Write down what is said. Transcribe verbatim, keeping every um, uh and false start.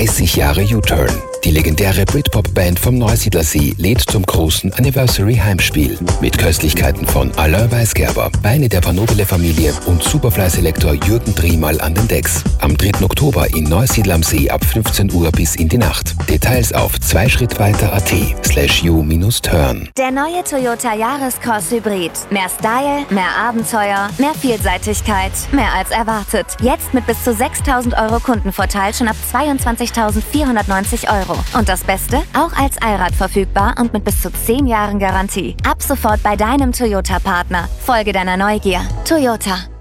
dreißig Jahre U-Turn. Die legendäre Britpop-Band vom Neusiedlersee lädt zum großen Anniversary-Heimspiel mit Köstlichkeiten von Alain Weisgerber, Beine der Panobile-Familie und Superfly-Selektor Jürgen Driemal an den Decks. Am dritten Oktober in Neusiedl am See ab fünfzehn Uhr bis in die Nacht. Details auf zweischrittweiter.at slash u-turn. Der neue Toyota Yaris-Cross Hybrid. Mehr Style, mehr Abenteuer, mehr Vielseitigkeit, mehr als erwartet. Jetzt mit bis zu sechstausend Euro Kundenvorteil schon ab zweiundzwanzigtausendvierhundertneunzig Euro. Und das Beste? Auch als Allrad verfügbar und mit bis zu zehn Jahren Garantie. Ab sofort bei deinem Toyota-Partner. Folge deiner Neugier. Toyota.